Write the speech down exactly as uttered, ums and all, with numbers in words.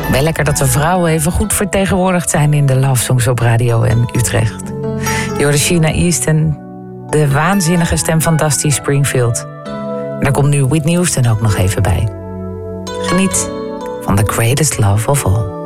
Wel lekker dat de vrouwen even goed vertegenwoordigd zijn in de love songs op radio en Utrecht. Je hoorde Sheena Easton, de waanzinnige stem van Dusty Springfield. En daar komt nu Whitney Houston ook nog even bij. Geniet van The Greatest Love of All.